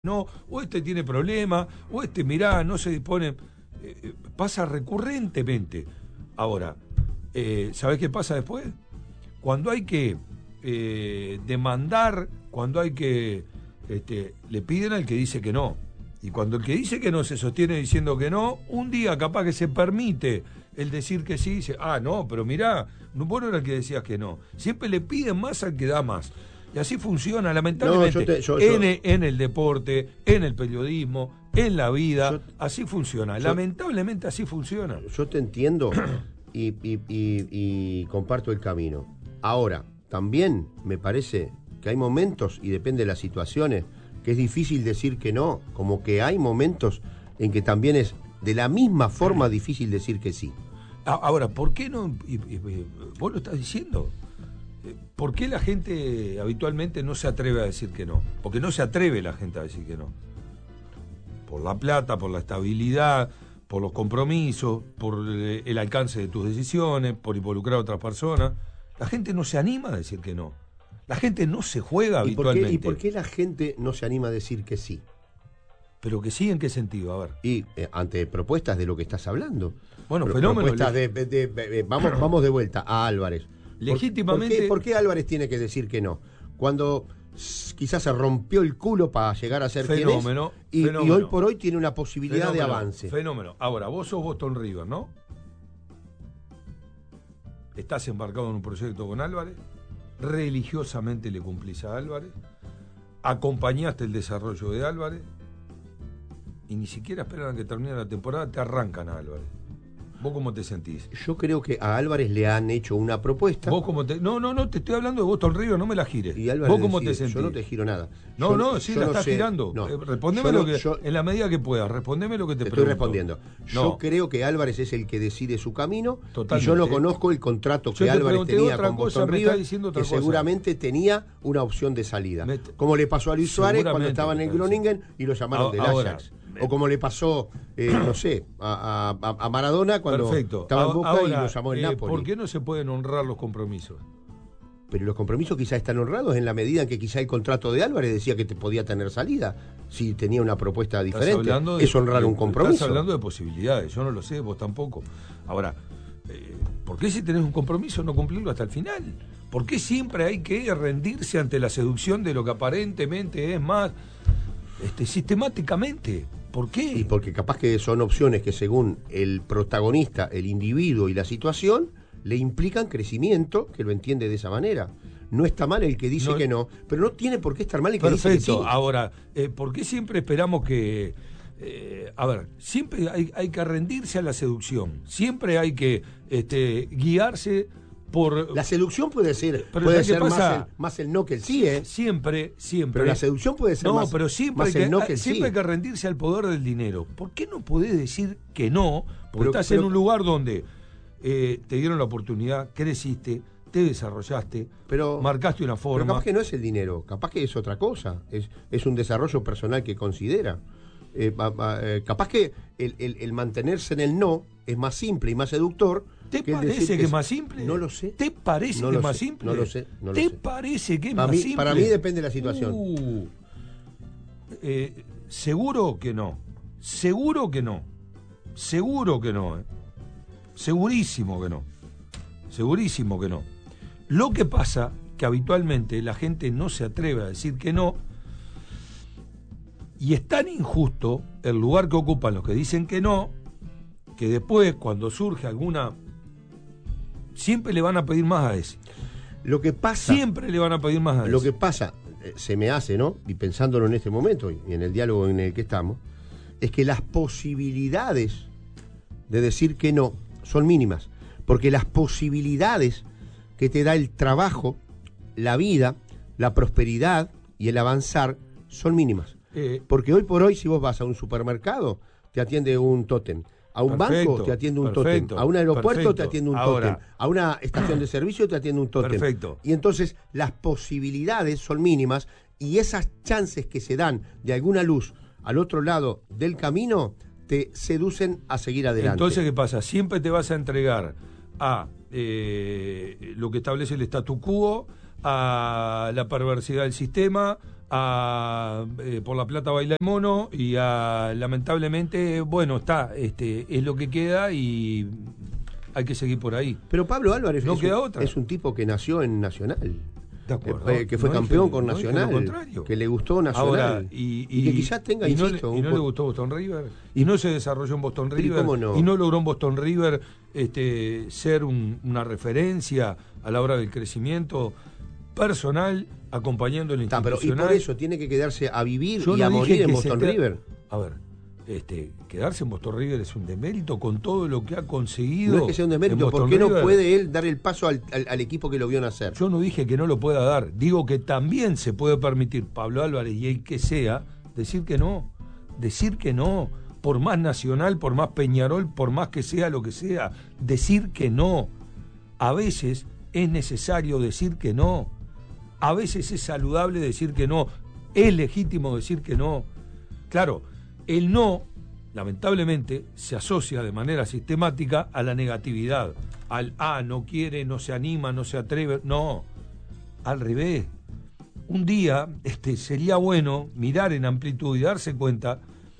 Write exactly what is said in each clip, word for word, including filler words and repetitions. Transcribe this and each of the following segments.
no, o este tiene problemas, o este, mirá, no se dispone. Eh, pasa recurrentemente. Ahora, eh, ¿sabés qué pasa después? Cuando hay que eh, demandar, cuando hay que... Este, le piden al que dice que no. Y cuando el que dice que no se sostiene diciendo que no, un día capaz que se permite el decir que sí, dice, ah, no, pero mirá, vos no era el que decías que no. Siempre le piden más al que da más. Y así funciona, lamentablemente, no, yo te, yo, en, yo, en el deporte, en el periodismo, en la vida, yo, así funciona. Yo, lamentablemente así funciona. Yo te entiendo y, y, y, y comparto el camino. Ahora, también me parece que hay momentos, y depende de las situaciones, que es difícil decir que no, como que hay momentos en que también es de la misma forma difícil decir que sí. Ahora, ¿por qué no? Y, y, vos lo estás diciendo. ¿Por qué la gente habitualmente no se atreve a decir que no? Porque no se atreve la gente a decir que no. Por la plata, por la estabilidad, por los compromisos, por el alcance de tus decisiones, por involucrar a otras personas. La gente no se anima a decir que no. La gente no se juega habitualmente. ¿Y por qué, y por qué la gente no se anima a decir que sí? ¿Pero que sí en qué sentido? A ver. Y eh, ante propuestas de lo que estás hablando. Bueno, Pro, fenómeno. Propuestas de, de, de, de, vamos, vamos de vuelta a Álvarez. Legítimamente. ¿Por qué, ¿Por qué Álvarez tiene que decir que no? Cuando quizás se rompió el culo para llegar a ser fenómeno, quien es, y, fenómeno, y hoy por hoy tiene una posibilidad fenómeno, de avance. Fenómeno. Ahora, vos sos Boston River, ¿no? Estás embarcado en un proyecto con Álvarez, religiosamente le cumplís a Álvarez, acompañaste el desarrollo de Álvarez y ni siquiera esperan a que termine la temporada, te arrancan a Álvarez. ¿Vos cómo te sentís? Yo creo que a Álvarez le han hecho una propuesta. ¿Vos cómo te... No, no, no, te estoy hablando de Boston River, no me la gires. Y Álvarez ¿Vos cómo decide, te sentís? Yo no te giro nada. No, yo, no, sí, yo la no estás sé, girando. No, eh, respondeme no, lo que, yo, en la medida que puedas, respondeme lo que te, te pregunto. Estoy respondiendo. Yo no. creo que Álvarez es el que decide su camino. Totalmente. Y yo no conozco el contrato que Álvarez tenía con Boston River, que cosa. seguramente tenía una opción de salida. Me... Como le pasó a Luis Suárez cuando estaba en el Groningen y lo llamaron a, del Ajax. O como le pasó, eh, no sé, a, a, a Maradona cuando Perfecto. estaba en Boca Ahora, y lo llamó el eh, Napoli. ¿Por qué no se pueden honrar los compromisos? Pero los compromisos quizás están honrados en la medida en que quizá el contrato de Álvarez decía que te podía tener salida si tenía una propuesta diferente. De, es honrar de, un compromiso. Estás hablando de posibilidades, yo no lo sé, vos tampoco. Ahora, eh, ¿por qué si tenés un compromiso no cumplirlo hasta el final? ¿Por qué siempre hay que rendirse ante la seducción de lo que aparentemente es más este, sistemáticamente? ¿Por qué? Y porque capaz que son opciones que según el protagonista, el individuo y la situación, le implican crecimiento, que lo entiende de esa manera. No está mal el que dice no, que no, pero no tiene por qué estar mal el que perfecto. dice que sí. Ahora, eh, ¿por qué siempre esperamos que... Eh, a ver, siempre hay, hay que rendirse a la seducción, siempre hay que este, guiarse por... La seducción puede ser, puede ser más el, más el no que el sí, ¿eh? Siempre, siempre. Pero la seducción puede ser no, más, pero siempre más hay que, el no que el siempre sí. hay que rendirse al poder del dinero. ¿Por qué no podés decir que no? Porque pero, estás pero, en un lugar donde eh, te dieron la oportunidad, creciste, te desarrollaste, pero, marcaste una forma. Pero capaz que no es el dinero, capaz que es otra cosa, es, es un desarrollo personal que considera. Eh, eh, capaz que el, el, el mantenerse en el no es más simple y más seductor. ¿Te que parece que, que es más simple? No lo sé. ¿Te parece no que es sé, más simple? No lo sé. No lo ¿Te sé. parece que es para más mí, simple? Para mí depende de la situación. Uh, eh, seguro que no. Seguro que no. Seguro que no. Eh. Segurísimo que no. Segurísimo que no. Lo que pasa que habitualmente la gente no se atreve a decir que no. Y es tan injusto el lugar que ocupan los que dicen que no, que después, cuando surge alguna... Siempre le van a pedir más a ese. Lo que pasa... Siempre le van a pedir más a ese. Lo que pasa, eh, se me hace, ¿no? Y pensándolo en este momento, y en el diálogo en el que estamos, es que las posibilidades de decir que no son mínimas. Porque las posibilidades que te da el trabajo, la vida, la prosperidad y el avanzar son mínimas. Eh, Porque hoy por hoy, si vos vas a un supermercado, te atiende un tótem. A un perfecto, banco te atiende un tótem. A un aeropuerto perfecto. te atiende un tótem. A una estación de servicio te atiende un tótem. Perfecto. Y entonces las posibilidades son mínimas y esas chances que se dan de alguna luz al otro lado del camino te seducen a seguir adelante. Entonces, ¿qué pasa? Siempre te vas a entregar a eh, lo que establece el statu quo, a la perversidad del sistema, a eh, Por la Plata baila el mono y a, lamentablemente, bueno, está, este, es lo que queda y hay que seguir por ahí. Pero Pablo Álvarez no es, queda un, otra. es un tipo que nació en Nacional. De acuerdo. Eh, que fue no campeón dije, con no Nacional, que le gustó Nacional. Ahora, y, y, y que quizás tenga, y no, insisto, le, y no un... le gustó Boston River, y no se desarrolló en Boston River, ¿Cómo no? y no logró en Boston River este, ser un, una referencia a la hora del crecimiento personal, acompañando el institucional. Pero y por eso tiene que quedarse a vivir Yo y no a morir en que Boston te... River. A ver, este, quedarse en Boston River es un demérito con todo lo que ha conseguido. No es que sea un demérito, ¿por qué no puede él dar el paso al, al, al equipo que lo vio nacer? Yo no dije que no lo pueda dar, digo que también se puede permitir Pablo Álvarez y el que sea, decir que no, decir que no, por más Nacional, por más Peñarol, por más que sea lo que sea, decir que no. A veces es necesario decir que no, a veces es saludable decir que no, es legítimo decir que no. Claro, el no, lamentablemente, se asocia de manera sistemática a la negatividad, al ah, no quiere, no se anima, no se atreve. No, al revés. Un día este, sería bueno mirar en amplitud y darse cuenta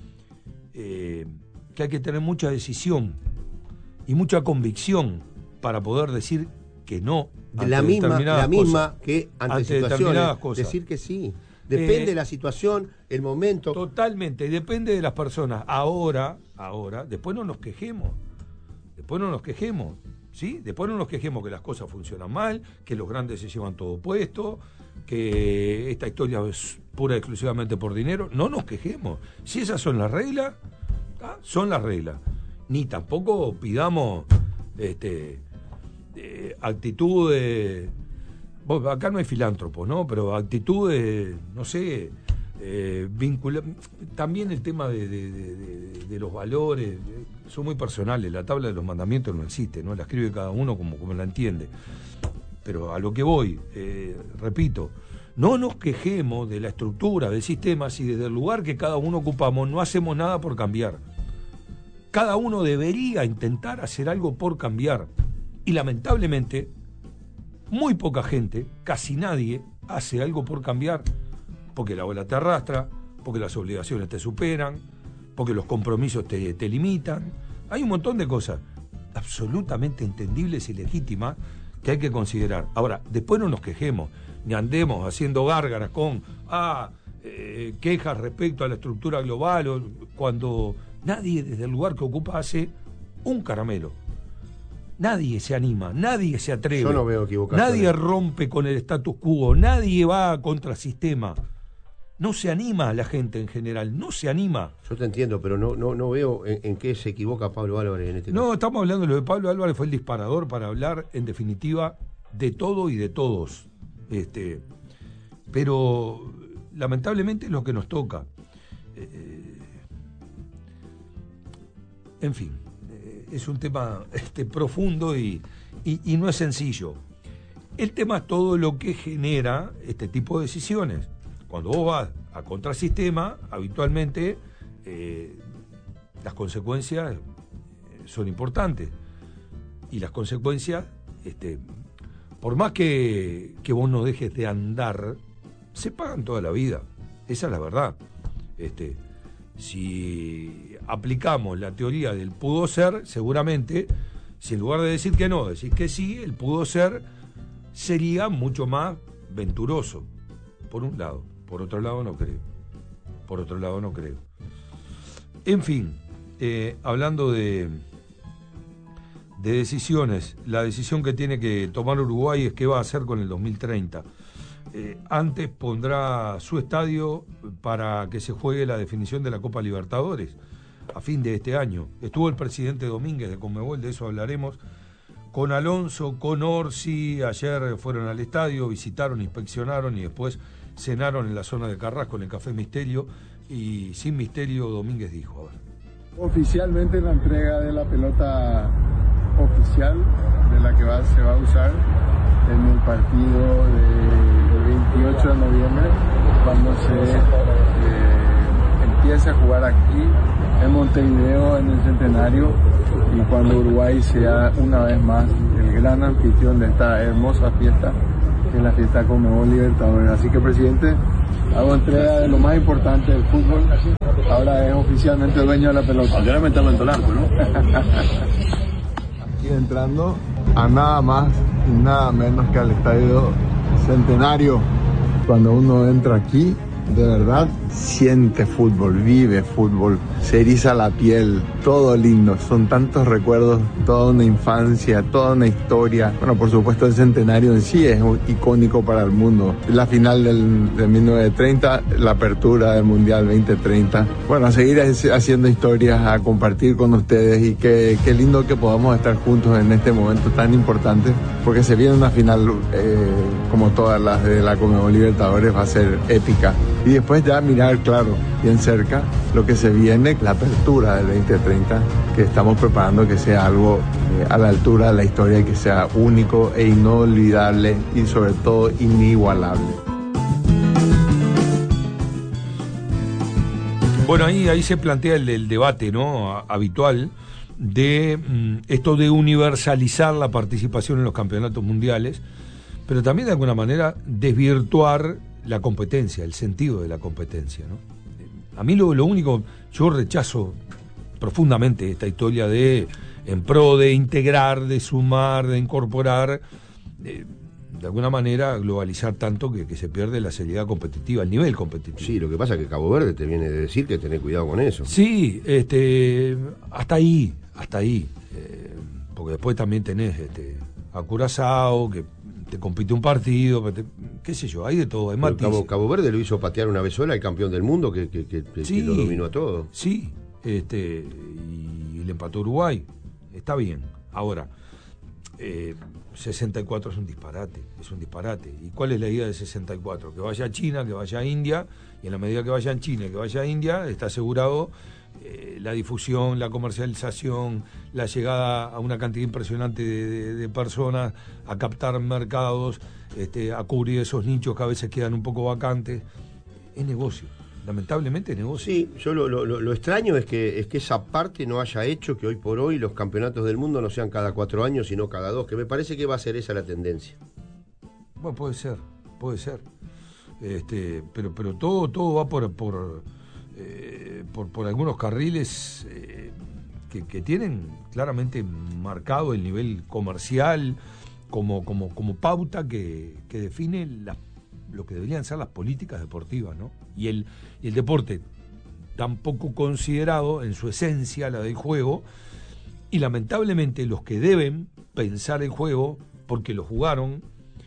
eh, que hay que tener mucha decisión y mucha convicción para poder decir que no. De la misma, la misma que ante, ante situaciones, cosas. Decir que sí. Depende eh, de la situación, el momento. Totalmente, depende de las personas. Ahora, ahora, después no nos quejemos. Después no nos quejemos, ¿sí? Después no nos quejemos que las cosas funcionan mal, que los grandes se llevan todo puesto, que esta historia es pura y exclusivamente por dinero. No nos quejemos. Si esas son las reglas, ¿ah? son las reglas. Ni tampoco pidamos este, eh, actitudes... Bueno, acá no hay filántropo, ¿no? Pero actitudes, no sé, eh, vincular... También el tema de, de, de, de, de los valores, eh, son muy personales. La tabla de los mandamientos no existe, ¿no? La escribe cada uno como, como la entiende. Pero a lo que voy, eh, repito, no nos quejemos de la estructura del sistema si desde el lugar que cada uno ocupamos no hacemos nada por cambiar. Cada uno debería intentar hacer algo por cambiar. Y lamentablemente... muy poca gente, casi nadie, hace algo por cambiar, porque la bola te arrastra, porque las obligaciones te superan, porque los compromisos te, te limitan. Hay un montón de cosas absolutamente entendibles y legítimas que hay que considerar. Ahora, después no nos quejemos, ni andemos haciendo gárgaras con ah, eh, quejas respecto a la estructura global, o, cuando nadie desde el lugar que ocupa hace un caramelo. Nadie se anima, nadie se atreve. Yo no veo equivocaciones. Nadie rompe con el status quo, nadie va contra el sistema. No se anima la gente en general, no se anima. Yo te entiendo, pero no no no veo en, en qué se equivoca Pablo Álvarez en este caso. No, estamos hablando de lo de Pablo Álvarez, fue el disparador para hablar, en definitiva, de todo y de todos. Este, pero, lamentablemente, es lo que nos toca. Eh, en fin. Es un tema este, profundo y, y, y no es sencillo. El tema es todo lo que genera este tipo de decisiones. Cuando vos vas a contrasistema, habitualmente eh, las consecuencias son importantes. Y las consecuencias, este, por más que, que vos no dejes de andar, se pagan toda la vida. Esa es la verdad. Este, si aplicamos la teoría del pudo ser, seguramente, si en lugar de decir que no, decís que sí, el pudo ser sería mucho más venturoso, por un lado. Por otro lado no creo. Por otro lado no creo. En fin, eh, hablando de, de decisiones, la decisión que tiene que tomar Uruguay es qué va a hacer con el dos mil treinta. Eh, antes pondrá su estadio para que se juegue la definición de la Copa Libertadores a fin de este año. Estuvo el presidente Domínguez de Conmebol, de eso hablaremos, con Alonso, con Orsi. Ayer fueron al estadio, visitaron, inspeccionaron y después cenaron en la zona de Carrasco en el Café Misterio, y sin misterio Domínguez dijo, a ver. Oficialmente la entrega de la pelota oficial de la que va, se va a usar en el partido de veintiocho de noviembre, cuando se eh, empiece a jugar aquí en Montevideo en el Centenario, y cuando Uruguay sea una vez más el gran anfitrión de esta hermosa fiesta, que es la fiesta Conmebol Libertadores. Así que, presidente, hago entrega de lo más importante del fútbol. Ahora es oficialmente dueño de la pelota. Ahora meterlo en todo el arco, ¿no? Aquí entrando a nada más y nada menos que al Estadio Centenario. Cuando uno entra aquí, de verdad siente fútbol, vive fútbol, se eriza la piel, todo lindo, son tantos recuerdos, toda una infancia, toda una historia. Bueno, por supuesto el Centenario en sí es icónico para el mundo. La final del, de mil novecientos treinta, la apertura del Mundial veinte treinta. Bueno, a seguir haciendo historias, a compartir con ustedes y qué, qué lindo que podamos estar juntos en este momento tan importante, porque se viene una final eh, como todas las de la Conmebol Libertadores, va a ser épica. Y después ya mirar, claro, bien cerca, lo que se viene, la apertura del veinte treinta, que estamos preparando que sea algo eh, a la altura de la historia y que sea único e inolvidable y sobre todo inigualable. Bueno, ahí, ahí se plantea el, el debate, ¿no?, habitual de mm, esto de universalizar la participación en los campeonatos mundiales, pero también de alguna manera desvirtuar la competencia, el sentido de la competencia, ¿no? A mí lo, lo único, yo rechazo profundamente esta historia de en pro de integrar, de sumar, de incorporar, de, de alguna manera globalizar tanto que, que se pierde la seriedad competitiva, el nivel competitivo. Sí, lo que pasa es que Cabo Verde te viene de decir que tenés cuidado con eso. Sí, este, hasta ahí, hasta ahí, eh, porque después también tenés este, a Curazao, que te compite un partido, te, qué sé yo, hay de todo, hay matices. Cabo, Cabo Verde lo hizo patear una vez sola, el campeón del mundo, que, que, que, sí, que lo dominó a todo. Sí, este, y le empató Uruguay, está bien. Ahora, eh, sesenta y cuatro es un disparate, es un disparate. ¿Y cuál es la idea de sesenta y cuatro? Que vaya a China, que vaya a India, y en la medida que vaya a China y que vaya a India, está asegurado eh, la difusión, la comercialización, la llegada a una cantidad impresionante de, de, de personas, a captar mercados, este, a cubrir esos nichos que a veces quedan un poco vacantes. Es negocio, lamentablemente es negocio. Sí, yo lo, lo, lo extraño es que, es que esa parte no haya hecho que hoy por hoy los campeonatos del mundo no sean cada cuatro años, sino cada dos, que me parece que va a ser esa la tendencia. Bueno, puede ser, puede ser. Este, pero, pero todo, todo va por, por, eh, por, por algunos carriles eh, que, que tienen claramente marcado el nivel comercial como, como, como pauta que, que define la, lo que deberían ser las políticas deportivas, ¿no? Y el, y el deporte tan poco considerado en su esencia, la del juego, y lamentablemente los que deben pensar el juego, porque lo jugaron,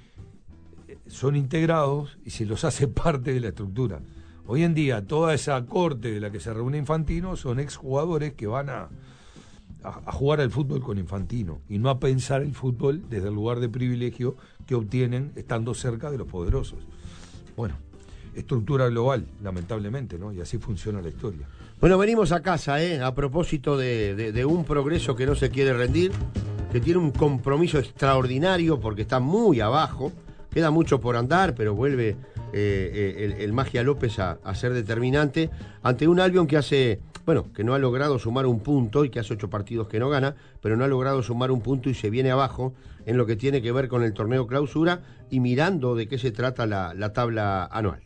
son integrados y se los hace parte de la estructura. Hoy en día toda esa corte de la que se reúne Infantino son exjugadores que van a, a, a jugar al fútbol con Infantino y no a pensar el fútbol desde el lugar de privilegio que obtienen estando cerca de los poderosos. Bueno, estructura global, lamentablemente, ¿no? Y así funciona la historia. Bueno, venimos a casa, ¿eh? A propósito de, de, de un progreso que no se quiere rendir, que tiene un compromiso extraordinario porque está muy abajo. Queda mucho por andar, pero vuelve eh, eh, el, el Magia López a, a ser determinante ante un Albion que hace, bueno, que no ha logrado sumar un punto y que hace ocho partidos que no gana, pero no ha logrado sumar un punto y se viene abajo en lo que tiene que ver con el torneo clausura y mirando de qué se trata la, la tabla anual.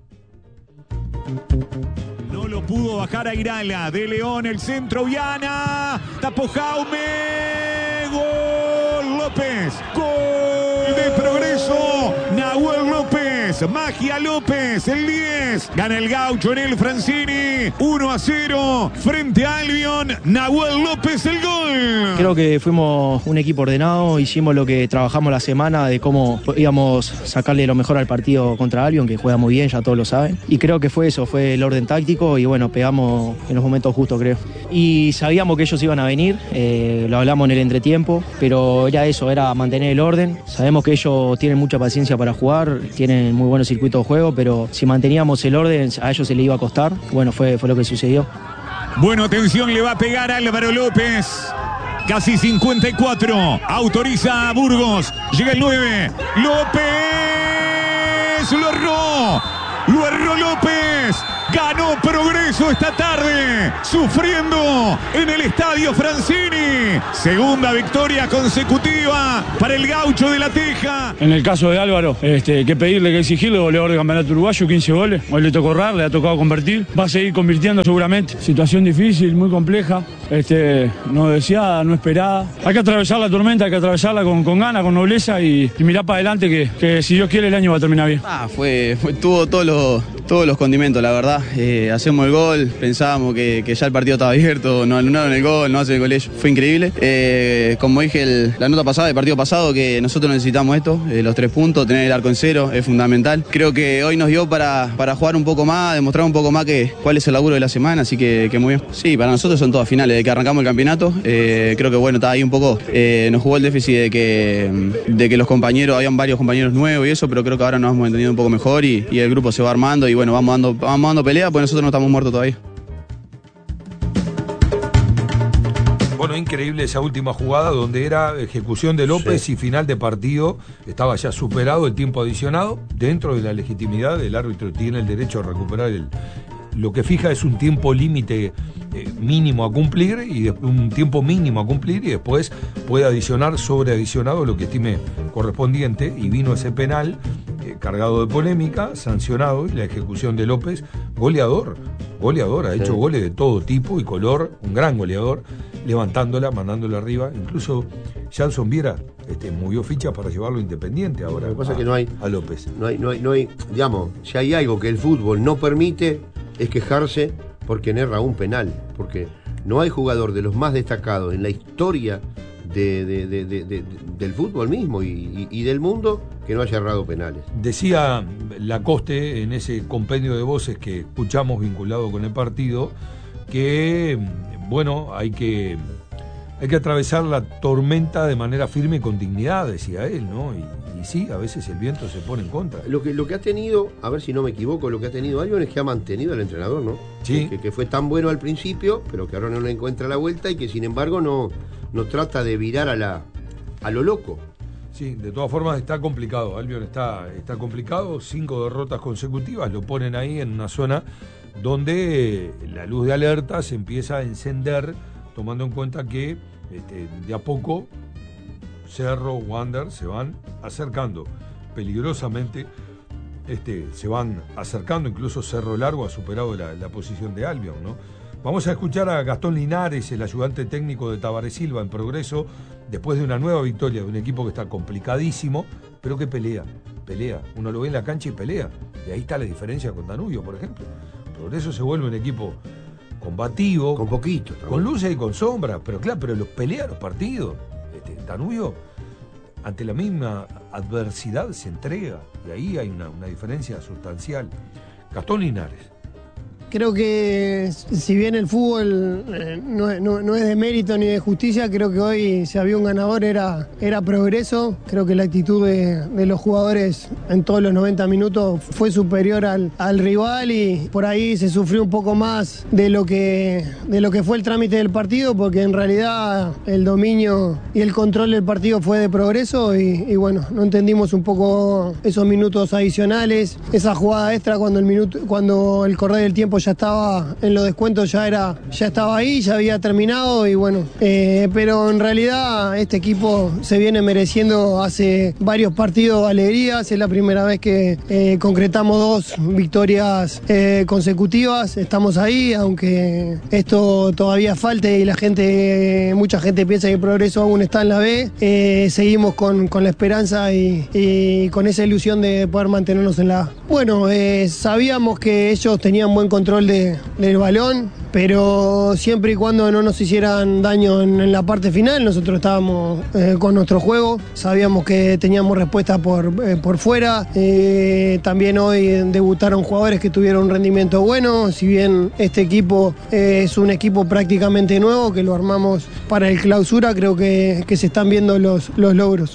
No lo pudo bajar a Irala, de León, el centro, Viana, tapó Jaume, gol López, gol de Progreso, Nahuel López, Magia López, el diez, gana el Gaucho en el Francini, uno a cero, frente a Albion, Nahuel López el gol. Creo que fuimos un equipo ordenado, hicimos lo que trabajamos la semana de cómo íbamos a sacarle lo mejor al partido contra Albion, que juega muy bien, ya todos lo saben, y creo que fue eso, fue el orden táctico y bueno, pegamos en los momentos justos, creo. Y sabíamos que ellos iban a venir, eh, lo hablamos en el entretiempo, pero era eso, era mantener el orden. Sabemos que ellos tienen mucha paciencia para jugar, tienen muy buenos circuitos de juego, pero si manteníamos el orden, a ellos se les iba a costar. Bueno, fue, fue lo que sucedió. Bueno, atención, le va a pegar Álvaro López. Casi cincuenta y cuatro. Autoriza a Burgos. Llega el nueve. López. Lo erró. Lo erró López. Ganó Progreso esta tarde, sufriendo en el Estadio Francini. Segunda victoria consecutiva para el Gaucho de La Teja. En el caso de Álvaro, este, que pedirle, que exigirle, goleador de campeonato uruguayo, quince goles. Hoy le tocó errar, le ha tocado convertir. Va a seguir convirtiendo seguramente. Situación difícil, muy compleja, este, no deseada, no esperada. Hay que atravesar la tormenta, hay que atravesarla con, con ganas, con nobleza y, y mirar para adelante que, que si Dios quiere el año va a terminar bien. Ah, fue, fue tuvo todos los, todos los condimentos, la verdad. Eh, hacemos el gol, pensábamos que, que ya el partido estaba abierto, nos anularon el gol, no hacen el gol ellos. Fue increíble. Eh, como dije el, la nota pasada, el partido pasado, que nosotros necesitamos esto, eh, los tres puntos, tener el arco en cero, es fundamental. Creo que hoy nos dio para, para jugar un poco más, demostrar un poco más que, cuál es el laburo de la semana, así que, que muy bien. Sí, para nosotros son todas finales, de que arrancamos el campeonato, eh, creo que bueno, está ahí un poco, eh, nos jugó el déficit de que, de que los compañeros, habían varios compañeros nuevos y eso, pero creo que ahora nos hemos entendido un poco mejor y, y el grupo se va armando y bueno, vamos dando, vamos dando pelea, pues nosotros no estamos muertos todavía. Bueno, increíble esa última jugada donde era ejecución de López sí. y final de partido, estaba ya superado el tiempo adicionado, dentro de la legitimidad, el árbitro tiene el derecho a recuperar el... Lo que fija es un tiempo límite eh, mínimo a cumplir y de, un tiempo mínimo a cumplir y después puede adicionar sobre adicionado lo que estime correspondiente y vino ese penal eh, cargado de polémica, sancionado y la ejecución de López, goleador, goleador, ha sí. hecho goles de todo tipo y color, un gran goleador, levantándola, mandándola arriba, incluso Janson Viera este, movió fichas para llevarlo Independiente ahora. Lo que pasa a, es que no hay, a López. No hay, no hay, no hay, digamos, si hay algo que el fútbol no permite es quejarse porque erra un penal, porque no hay jugador de los más destacados en la historia de, de, de, de, de, del fútbol mismo y, y, y del mundo que no haya errado penales. Decía Lacoste en ese compendio de voces que escuchamos vinculado con el partido que, bueno, hay que, hay que atravesar la tormenta de manera firme y con dignidad, decía él, ¿no? Y, Y sí, a veces el viento se pone en contra. Lo que, lo que ha tenido, a ver si no me equivoco, lo que ha tenido Albion es que ha mantenido al entrenador, ¿no? Sí. Que, que fue tan bueno al principio, pero que ahora no le encuentra la vuelta y que sin embargo no, no trata de virar a, la, a lo loco. Sí, de todas formas está complicado. Albion está, está complicado, cinco derrotas consecutivas, lo ponen ahí en una zona donde la luz de alerta se empieza a encender, tomando en cuenta que este, de a poco Cerro, Wander se van acercando peligrosamente, este, se van acercando, incluso Cerro Largo ha superado la, la posición de Albion, ¿no? Vamos a escuchar a Gastón Linares, el ayudante técnico de Tabaré Silva en Progreso, después de una nueva victoria de un equipo que está complicadísimo, pero que pelea, pelea. Uno lo ve en la cancha y pelea. Y ahí está la diferencia con Danubio, por ejemplo. Progreso se vuelve un equipo combativo, con poquito, con luces y con sombras, pero claro, pero los pelea los partidos. Este, Danubio, ante la misma adversidad, se entrega, y ahí hay una, una diferencia sustancial. Gastón Linares. Creo que si bien el fútbol eh, no, no, no es de mérito ni de justicia, creo que hoy si había un ganador era, era Progreso. Creo que la actitud de, de los jugadores en todos los noventa minutos fue superior al, al rival y por ahí se sufrió un poco más de lo, que, de lo que fue el trámite del partido, porque en realidad el dominio y el control del partido fue de Progreso y, y bueno, no entendimos un poco esos minutos adicionales, esa jugada extra cuando el, minuto, cuando el correr del tiempo ya estaba en los descuentos, ya era ya estaba ahí, ya había terminado y bueno, eh, pero en realidad este equipo se viene mereciendo hace varios partidos alegrías, es la primera vez que eh, concretamos dos victorias eh, consecutivas, estamos ahí, aunque esto todavía falte y la gente, mucha gente piensa que Progreso aún está en la B, eh, seguimos con, con la esperanza y, y con esa ilusión de poder mantenernos en la A. Bueno, eh, sabíamos que ellos tenían buen control De, del balón, pero siempre y cuando no nos hicieran daño en, en la parte final, nosotros estábamos eh, con nuestro juego, sabíamos que teníamos respuesta por, eh, por fuera, eh, también hoy debutaron jugadores que tuvieron un rendimiento bueno, si bien este equipo eh, es un equipo prácticamente nuevo, que lo armamos para el clausura, creo que, que se están viendo los, los logros.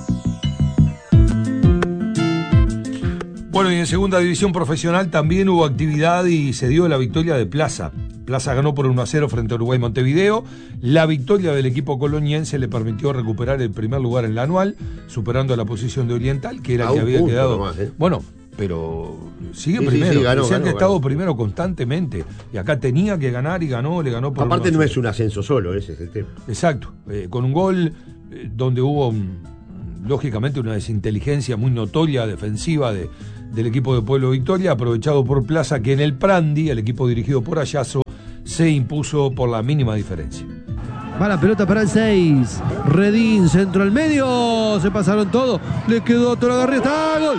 Bueno, y en segunda división profesional también hubo actividad y se dio la victoria de Plaza. Plaza ganó por uno a cero frente a Uruguay Montevideo. La victoria del equipo coloniense le permitió recuperar el primer lugar en la anual, superando la posición de Oriental, que era el que había quedado. Más, ¿eh? Bueno, pero sigue Sí, sí, primero. sí, ganó, Decían ganó, que ha estado ganó. primero constantemente. Y acá tenía que ganar y ganó, le ganó por Aparte uno a no cero. es un ascenso solo, ese es el tema. Exacto, eh, con un gol eh, donde hubo, mm, lógicamente, una desinteligencia muy notoria, defensiva de, del equipo de Pueblo Victoria, aprovechado por Plaza, que en el Prandi, el equipo dirigido por Ayazo, se impuso por la mínima diferencia. Va la pelota para el seis. Redín, centro al medio. Se pasaron todos. Le quedó otro Garrieta. ¡Gol!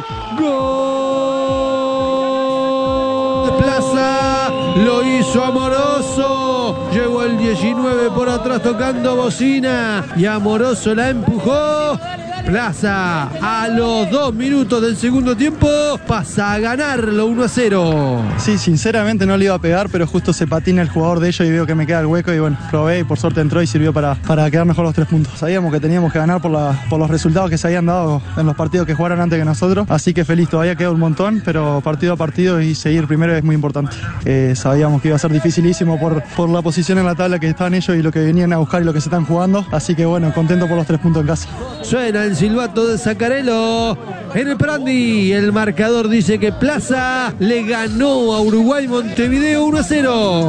¡Gol! De Plaza. Lo hizo Amoroso. Llegó el diecinueve por atrás tocando bocina. Y Amoroso la empujó. Plaza a los dos minutos del segundo tiempo pasa a ganarlo uno a cero. Sí, sinceramente no le iba a pegar, pero justo se patina el jugador de ellos y veo que me queda el hueco y bueno, probé y por suerte entró y sirvió para, para quedar mejor los tres puntos. Sabíamos que teníamos que ganar por, la, por los resultados que se habían dado en los partidos que jugaron antes que nosotros, así que feliz, todavía queda un montón, pero partido a partido y seguir primero es muy importante. Eh, sabíamos que iba a ser dificilísimo por, por la posición en la tabla que estaban ellos y lo que venían a buscar y lo que se están jugando, así que bueno, contento por los tres puntos en casa. Suena el silbato de Zaccarello en el Prandi. El marcador dice que Plaza le ganó a Uruguay Montevideo uno a cero.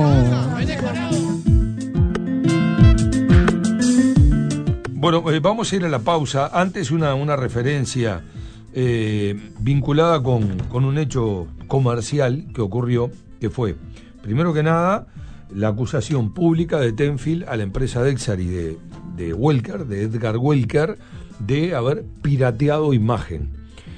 Bueno, eh, vamos a ir a la pausa. Antes una, una referencia eh, vinculada con, con un hecho comercial que ocurrió, que fue, primero que nada, la acusación pública de Tenfield a la empresa Dexari de, de Welker, de Edgar Welker, de haber pirateado imagen.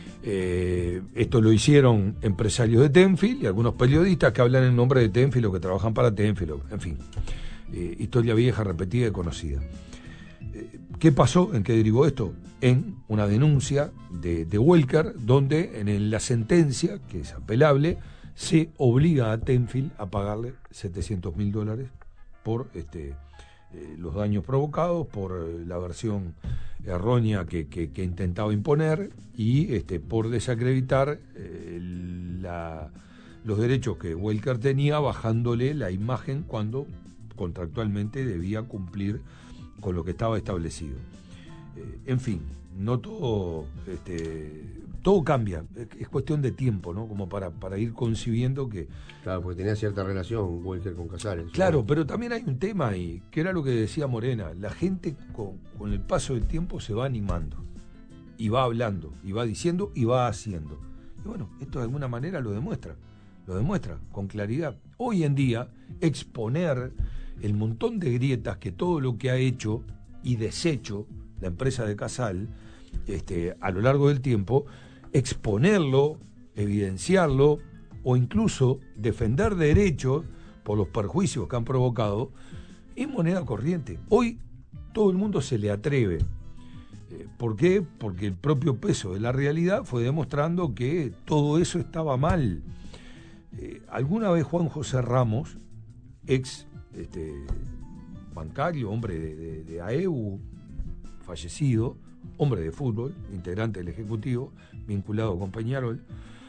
Eh, esto lo hicieron empresarios de Tenfield y algunos periodistas que hablan en nombre de Tenfield o que trabajan para Tenfield, en fin, eh, historia vieja, repetida y conocida. Eh, ¿Qué pasó? ¿En qué derivó esto? En una denuncia de, de Welker, donde en, en la sentencia, que es apelable, se obliga a Tenfield a pagarle setecientos mil dólares por este, eh, los daños provocados, por eh, la versión errónea que, que, que intentaba imponer y este, por desacreditar eh, la, los derechos que Welker tenía, bajándole la imagen cuando contractualmente debía cumplir con lo que estaba establecido. Eh, en fin, no todo, este, todo cambia, es cuestión de tiempo, ¿no? Como para, para ir concibiendo que... Claro, porque tenía cierta relación Welker con Casares. Claro, pero también hay un tema ahí, que era lo que decía Morena, la gente con, con el paso del tiempo se va animando, y va hablando, y va diciendo, y va haciendo. Y bueno, esto de alguna manera lo demuestra, lo demuestra con claridad. Hoy en día, exponer el montón de grietas que todo lo que ha hecho y deshecho la empresa de Casal este, a lo largo del tiempo, exponerlo, evidenciarlo o incluso defender derechos por los perjuicios que han provocado, es moneda corriente. Hoy todo el mundo se le atreve. Eh, ¿Por qué? Porque el propio peso de la realidad fue demostrando que todo eso estaba mal. Eh, alguna vez Juan José Ramos, ex este, bancario, hombre de, de, de A E U, fallecido, hombre de fútbol, integrante del Ejecutivo, vinculado con Peñarol,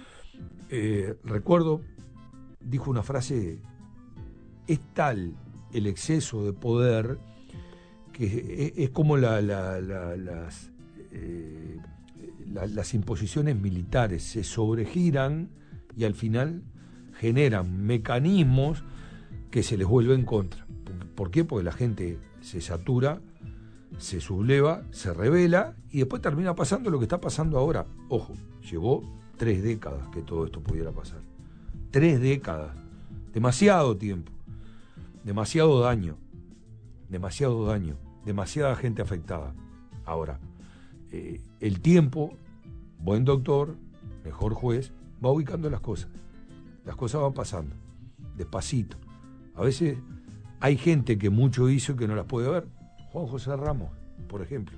eh, recuerdo, dijo una frase: es tal el exceso de poder que es, es como la, la, la, las, eh, la, las imposiciones militares, se sobregiran y al final generan mecanismos que se les vuelve en contra. ¿Por qué? Porque la gente se satura, se subleva, se revela y después termina pasando lo que está pasando ahora. Ojo, llevó tres décadas que todo esto pudiera pasar. Tres décadas. Demasiado tiempo. Demasiado daño. Demasiado daño. Demasiada gente afectada. Ahora, eh, el tiempo, buen doctor, mejor juez, va ubicando las cosas. Las cosas van pasando. Despacito. A veces hay gente que mucho hizo y que no las puede ver. Juan José Ramos, por ejemplo.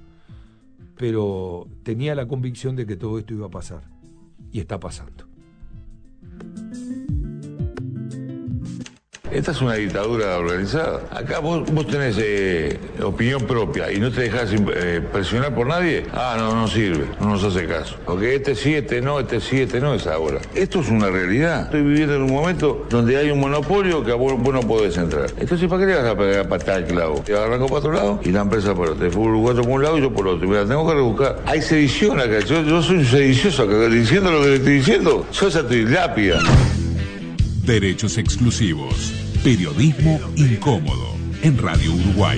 Pero tenía la convicción de que todo esto iba a pasar. Y está pasando. Esta es una dictadura organizada. Acá vos, vos tenés eh, opinión propia y no te dejás eh, presionar por nadie. Ah, no, no sirve, no nos hace caso. Porque este sí, este no, este sí, este no es ahora. Esto es una realidad. Estoy viviendo en un momento donde hay un monopolio que vos, vos no podés entrar. Entonces, ¿para qué le vas a pegar patada al clavo? Te arranco para otro lado y la empresa por otro. El fútbol uruguayo por un lado y yo por otro. Mira, tengo que rebuscar. Hay sedición acá. Yo, yo soy un sedicioso acá. Diciendo lo que le estoy diciendo, yo esa estoy lápida. Derechos exclusivos. Periodismo incómodo en Radio Uruguay.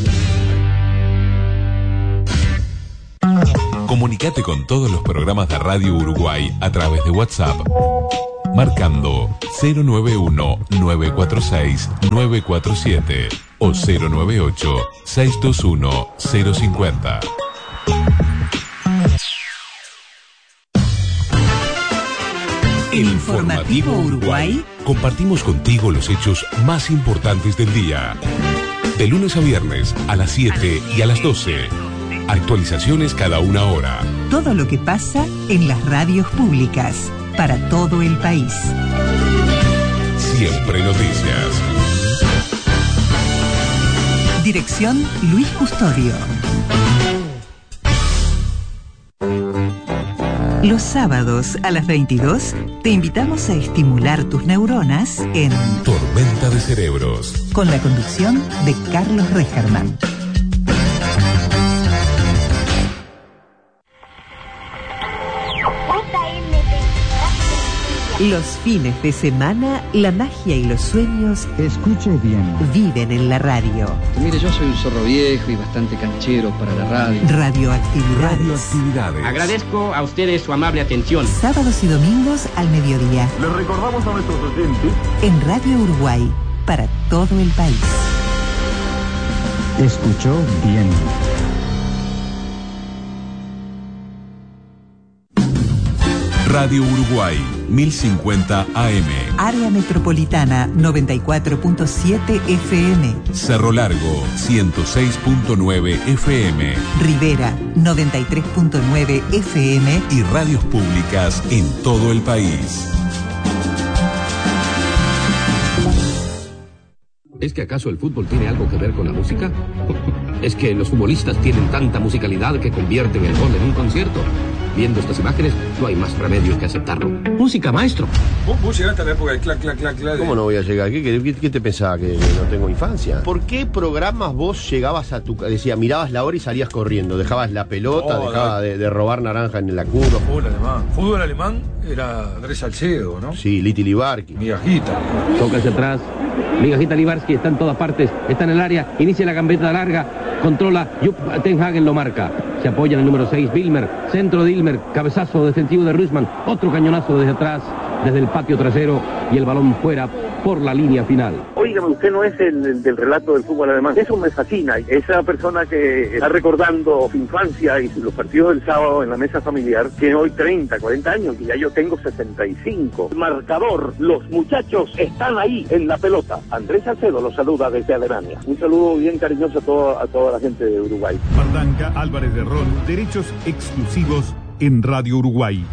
Comunicate con todos los programas de Radio Uruguay a través de WhatsApp, marcando cero nueve uno, nueve cuatro seis, nueve cuatro siete o cero nueve ocho, seis dos uno, cero cinco cero. El Informativo Uruguay. Compartimos contigo los hechos más importantes del día. De lunes a viernes a las siete y a las doce. Actualizaciones cada una hora. Todo lo que pasa en las radios públicas para todo el país. Siempre noticias. Dirección Luis Custodio. Los sábados a las veintidós te invitamos a estimular tus neuronas en Tormenta de Cerebros, con la conducción de Carlos Recherman. Los fines de semana, la magia y los sueños, escuche bien, viven en la radio. Mire, yo soy un zorro viejo y bastante canchero para la radio. Radioactividades. Radioactividades. Agradezco a ustedes su amable atención. Sábados y domingos al mediodía. Les recordamos a nuestros oyentes en Radio Uruguay, para todo el país. Escuchó bien. Radio Uruguay, mil cincuenta A M. Área Metropolitana, noventa y cuatro punto siete F M. Cerro Largo, ciento seis punto nueve F M. Rivera, noventa y tres punto nueve F M. Y radios públicas en todo el país. ¿Es que acaso el fútbol tiene algo que ver con la música? ¿Es que los futbolistas tienen tanta musicalidad que convierten el gol en un concierto? Viendo estas imágenes, no hay más remedio que aceptarlo. Música, maestro. ¿Vos, vos llegaste a la época del clac, clac, clac, clac? ¿Cómo no voy a llegar? ¿Qué, qué, qué te pensaba? ¿Que no tengo infancia? ¿Por qué programas vos llegabas a tu... Decía, mirabas la hora y salías corriendo, dejabas la pelota, oh, dejabas de, de robar naranja en la curva? Fútbol alemán. Fútbol alemán era Andrés Salcedo, ¿no? Sí, Liti Libarski. Migajita. Toca hacia atrás. Migajita Libarski está en todas partes, está en el área, inicia la gambeta larga, controla, Jupp Tenhagen lo marca. Se apoya en el número seis, Wilmer, centro de Wilmer, cabezazo defensivo de Ruizmann, otro cañonazo desde atrás, desde el patio trasero y el balón fuera por la línea final. Óigame, usted no es el, el del relato del fútbol alemán, eso me fascina, esa persona que está recordando su infancia y los partidos del sábado en la mesa familiar, tiene hoy treinta, cuarenta años, y ya yo tengo sesenta y cinco. Marcador, los muchachos están ahí en la pelota. Andrés Salcedo los saluda desde Alemania. Un saludo bien cariñoso a, todo, a toda la gente de Uruguay. Bardanca, Álvarez de Ron, derechos exclusivos en Radio Uruguay.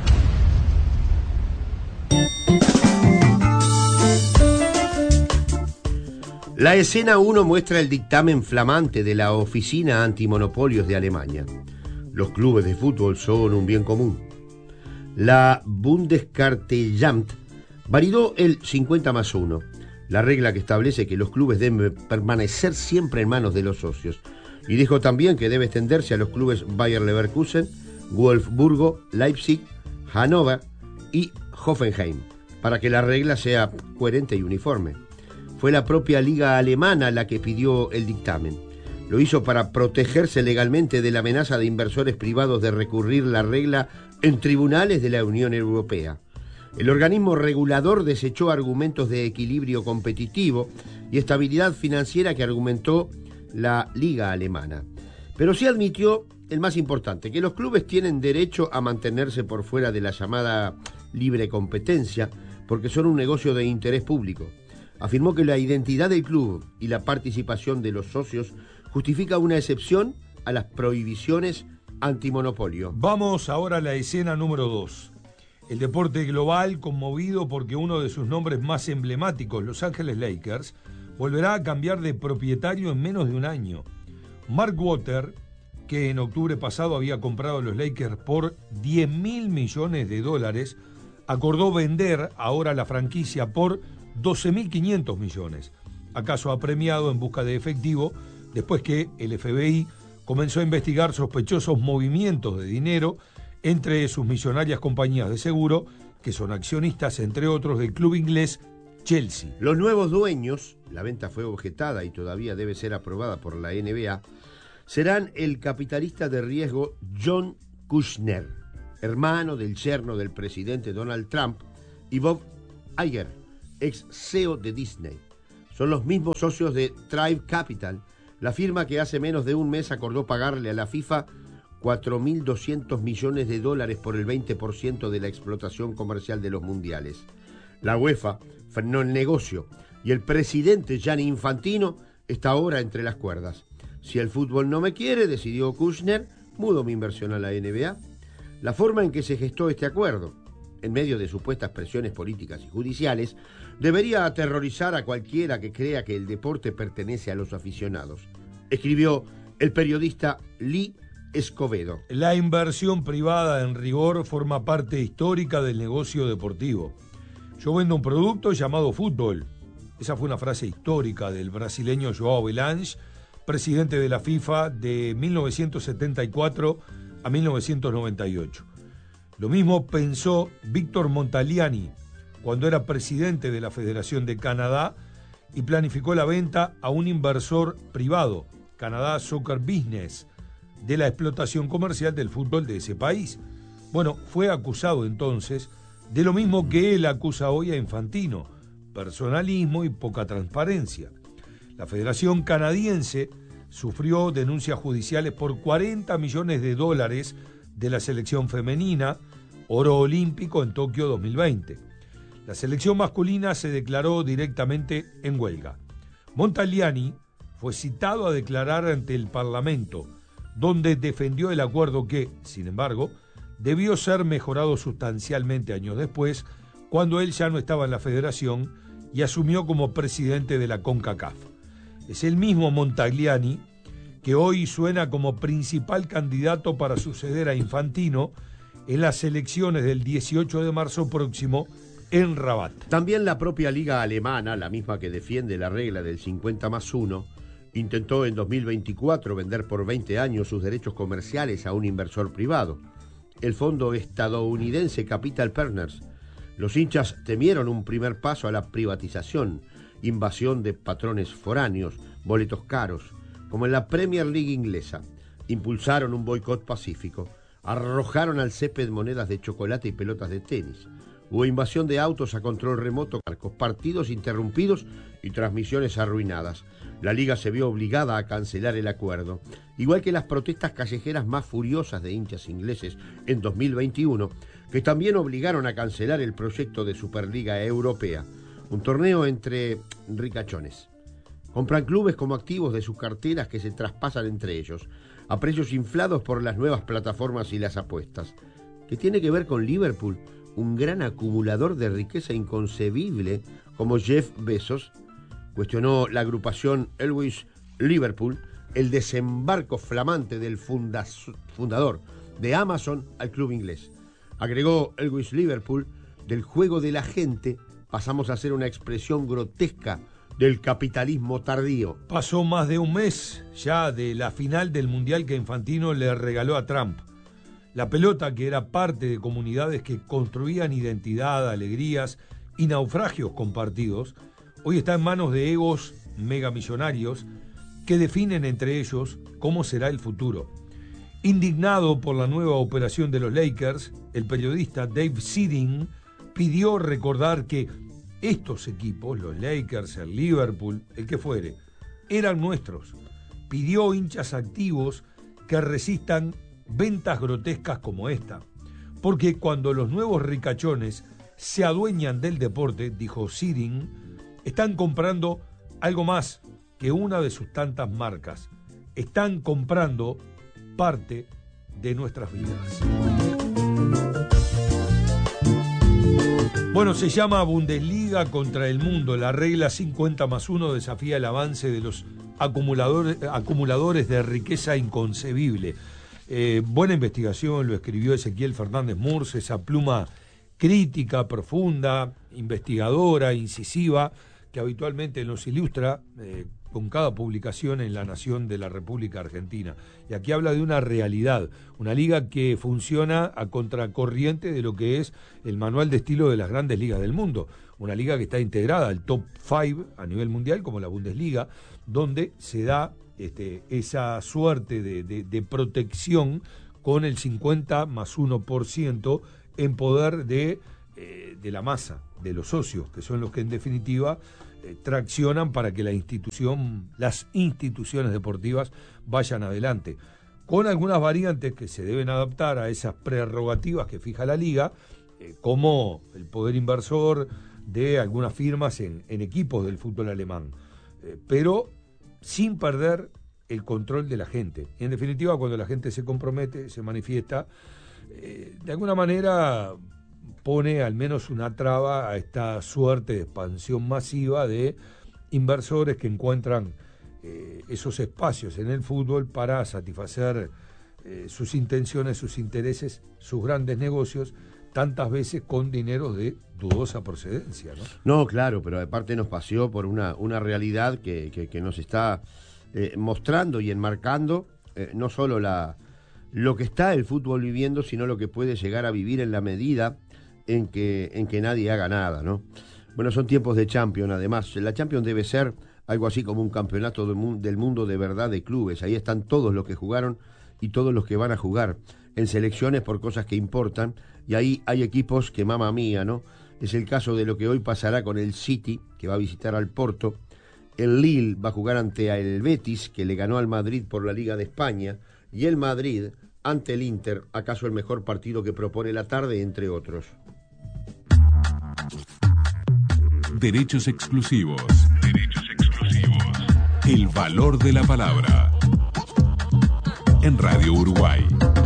La escena uno muestra el dictamen flamante de la Oficina Antimonopolios de Alemania. Los clubes de fútbol son un bien común. La Bundeskartellamt validó el cincuenta más uno, la regla que establece que los clubes deben permanecer siempre en manos de los socios, y dijo también que debe extenderse a los clubes Bayer Leverkusen, Wolfsburgo, Leipzig, Hannover y Hoffenheim, para que la regla sea coherente y uniforme. Fue la propia Liga Alemana la que pidió el dictamen. Lo hizo para protegerse legalmente de la amenaza de inversores privados de recurrir la regla en tribunales de la Unión Europea. El organismo regulador desechó argumentos de equilibrio competitivo y estabilidad financiera que argumentó la Liga Alemana. Pero sí admitió el más importante, que los clubes tienen derecho a mantenerse por fuera de la llamada libre competencia porque son un negocio de interés público. Afirmó que la identidad del club y la participación de los socios justifica una excepción a las prohibiciones antimonopolio. Vamos ahora a la escena número dos. El deporte global conmovido porque uno de sus nombres más emblemáticos, Los Ángeles Lakers, volverá a cambiar de propietario en menos de un año. Mark Water, que en octubre pasado había comprado a los Lakers por diez mil millones de dólares, acordó vender ahora la franquicia por doce mil quinientos millones. ¿Acaso ha premiado en busca de efectivo después que el F B I comenzó a investigar sospechosos movimientos de dinero entre sus millonarias compañías de seguro, que son accionistas, entre otros, del club inglés Chelsea? Los nuevos dueños, la venta fue objetada y todavía debe ser aprobada por la N B A, serán el capitalista de riesgo John Kushner, hermano del yerno del presidente Donald Trump, y Bob Iger, ex C E O de Disney. Son los mismos socios de Thrive Capital, la firma que hace menos de un mes acordó pagarle a la FIFA cuatro mil doscientos millones de dólares por el veinte por ciento de la explotación comercial de los mundiales. La UEFA frenó el negocio y el presidente Gianni Infantino está ahora entre las cuerdas. Si el fútbol no me quiere, decidió Kushner, mudo mi inversión a la N B A. La forma en que se gestó este acuerdo, en medio de supuestas presiones políticas y judiciales, debería aterrorizar a cualquiera que crea que el deporte pertenece a los aficionados, escribió el periodista Lee Escobedo. La inversión privada, en rigor, forma parte histórica del negocio deportivo. Yo vendo un producto llamado fútbol. Esa fue una frase histórica del brasileño João Belange, presidente de la FIFA de mil novecientos setenta y cuatro a mil novecientos noventa y ocho. Lo mismo pensó Víctor Montagliani cuando era presidente de la Federación de Canadá y planificó la venta a un inversor privado, Canadá Soccer Business, de la explotación comercial del fútbol de ese país. Bueno, fue acusado entonces de lo mismo que él acusa hoy a Infantino: personalismo y poca transparencia. La Federación Canadiense sufrió denuncias judiciales por cuarenta millones de dólares de la selección femenina, oro olímpico en Tokio dos mil veinte. La selección masculina se declaró directamente en huelga. Montagliani fue citado a declarar ante el Parlamento, donde defendió el acuerdo que, sin embargo, debió ser mejorado sustancialmente años después, cuando él ya no estaba en la federación y asumió como presidente de la CONCACAF. Es el mismo Montagliani que hoy suena como principal candidato para suceder a Infantino en las elecciones del dieciocho de marzo próximo en Rabat. También la propia liga alemana, la misma que defiende la regla del cincuenta más uno, intentó en dos mil veinticuatro vender por veinte años sus derechos comerciales a un inversor privado, el fondo estadounidense Capital Partners. Los hinchas temieron un primer paso a la privatización, invasión de patrones foráneos, boletos caros, como en la Premier League inglesa. Impulsaron un boicot pacífico, arrojaron al césped monedas de chocolate y pelotas de tenis. Hubo invasión de autos a control remoto, partidos interrumpidos y transmisiones arruinadas. La liga se vio obligada a cancelar el acuerdo, igual que las protestas callejeras más furiosas de hinchas ingleses en dos mil veintiuno, que también obligaron a cancelar el proyecto de Superliga Europea, un torneo entre ricachones. Compran clubes como activos de sus carteras que se traspasan entre ellos, a precios inflados por las nuevas plataformas y las apuestas. ¿Qué tiene que ver con Liverpool, un gran acumulador de riqueza inconcebible como Jeff Bezos? Cuestionó la agrupación Elwes Liverpool el desembarco flamante del funda- fundador de Amazon al club inglés. Agregó Elwes Liverpool: del juego de la gente pasamos a ser una expresión grotesca del capitalismo tardío. Pasó más de un mes ya de la final del Mundial que Infantino le regaló a Trump. La pelota, que era parte de comunidades que construían identidad, alegrías y naufragios compartidos, hoy está en manos de egos megamillonarios que definen entre ellos cómo será el futuro. Indignado por la nueva operación de los Lakers, el periodista Dave Seeding pidió recordar que estos equipos, los Lakers, el Liverpool, el que fuere, eran nuestros. Pidió hinchas activos que resistan ventas grotescas como esta, porque cuando los nuevos ricachones se adueñan del deporte, dijo Seeding, están comprando algo más que una de sus tantas marcas. Están comprando parte de nuestras vidas. Bueno, se llama Bundesliga contra el mundo. La regla cincuenta más uno desafía el avance de los acumuladores, acumuladores de riqueza inconcebible. Eh, buena investigación, lo escribió Ezequiel Fernández Murs, esa pluma crítica, profunda, investigadora, incisiva, que habitualmente nos ilustra eh, con cada publicación en La Nación de la República Argentina. Y aquí habla de una realidad, una liga que funciona a contracorriente de lo que es el manual de estilo de las grandes ligas del mundo. Una liga que está integrada al top cinco a nivel mundial, como la Bundesliga, donde se da este, esa suerte de, de, de protección con el cincuenta más uno por ciento en poder de, eh, de la masa, de los socios, que son los que en definitiva eh, traccionan para que la institución, las instituciones deportivas vayan adelante, con algunas variantes que se deben adaptar a esas prerrogativas que fija la liga, eh, como el poder inversor de algunas firmas en, en equipos del fútbol alemán, eh, pero sin perder el control de la gente. Y en definitiva, cuando la gente se compromete, se manifiesta, eh, de alguna manera pone al menos una traba a esta suerte de expansión masiva de inversores que encuentran eh, esos espacios en el fútbol para satisfacer eh, sus intenciones, sus intereses, sus grandes negocios, tantas veces con dineros de dudosa procedencia, ¿no? No, claro, pero aparte nos paseó por una, una realidad que, que, que nos está eh, mostrando y enmarcando eh, no solo la, lo que está el fútbol viviendo, sino lo que puede llegar a vivir en la medida en que, en que nadie haga nada, ¿no? Bueno, son tiempos de Champions, además. La Champions debe ser algo así como un campeonato del mundo, del mundo de verdad de clubes. Ahí están todos los que jugaron y todos los que van a jugar en selecciones por cosas que importan, y ahí hay equipos que, mamma mía, ¿no? Es el caso de lo que hoy pasará con el City, que va a visitar al Porto. El Lille va a jugar ante el Betis, que le ganó al Madrid por la Liga de España, y el Madrid ante el Inter, acaso el mejor partido que propone la tarde, entre otros. Derechos exclusivos. Derechos exclusivos. El valor de la palabra. En Radio Uruguay.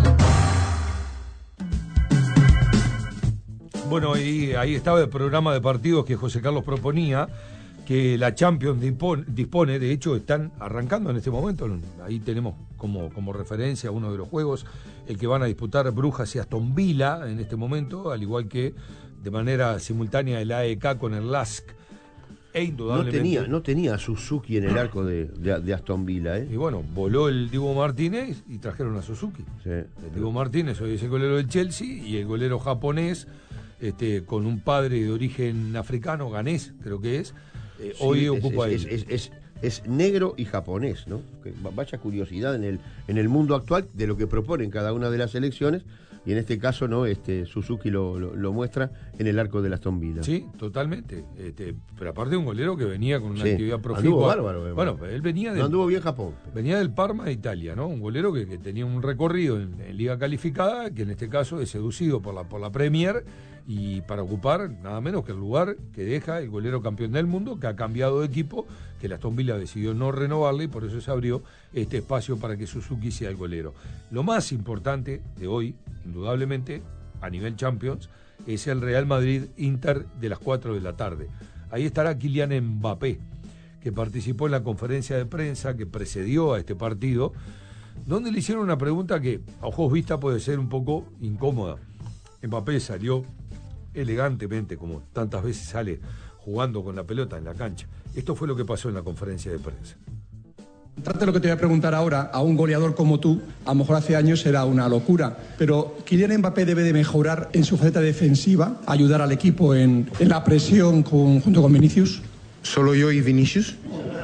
Bueno, y ahí estaba el programa de partidos que José Carlos proponía, que la Champions dispone, dispone, de hecho están arrancando en este momento, ahí tenemos como, como referencia uno de los juegos, el que van a disputar Brujas y Aston Villa en este momento, al igual que de manera simultánea el A E K con el L A S K. E indudablemente, no tenía, no tenía a Suzuki en el arco de, de, de Aston Villa, ¿eh? Y bueno, voló el Dibu Martínez y trajeron a Suzuki. Sí. El Dibu Martínez hoy es el golero del Chelsea, y el golero japonés, este, con un padre de origen africano, ganés, creo que es, eh, sí, hoy es, ocupa es, el... es, es, es negro y japonés, ¿no? Que vaya curiosidad en el, en el mundo actual de lo que proponen cada una de las selecciones. Y en este caso, no, este Suzuki lo, lo, lo muestra en el arco de la Aston Villa. Sí, totalmente. Este, pero aparte un golero que venía con una sí. actividad profícua. Anduvo bárbaro. Eh, bueno, él venía del, no anduvo bien Japón. Venía del Parma de Italia, ¿no? Un golero que, que tenía un recorrido en, en Liga Calificada, que en este caso es seducido por la, por la Premier, y para ocupar nada menos que el lugar que deja el golero campeón del mundo, que ha cambiado de equipo, que la Aston Villa decidió no renovarle, y por eso se abrió este espacio para que Suzuki sea el golero. Lo más importante de hoy, indudablemente, a nivel Champions, es el Real Madrid-Inter de las cuatro de la tarde. Ahí estará Kylian Mbappé, que participó en la conferencia de prensa que precedió a este partido, donde le hicieron una pregunta que a ojos vista puede ser un poco incómoda. Mbappé salió elegantemente, como tantas veces sale jugando con la pelota en la cancha. Esto fue lo que pasó en la conferencia de prensa. Trate lo que te voy a preguntar ahora, a un goleador como tú, a lo mejor hace años era una locura, pero Kylian Mbappé debe de mejorar en su faceta defensiva, ayudar al equipo en, en la presión con, junto con Vinicius. ¿Solo yo y Vinicius?